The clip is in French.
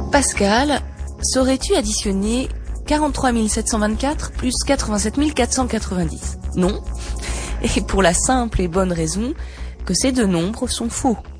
Pascal, saurais-tu additionner 43 724 plus 87 490 ? Non. Et pour la simple et bonne raison que ces deux nombres sont faux.